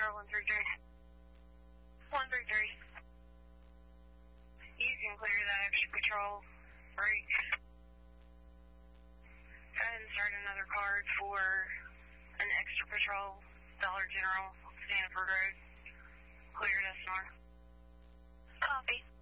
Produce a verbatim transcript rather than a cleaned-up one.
Patrol one three three. one three three. You can clear that extra patrol break. Go ahead and start another card for an extra patrol, Dollar General, Stanford Road. Cleared S N R. Copy.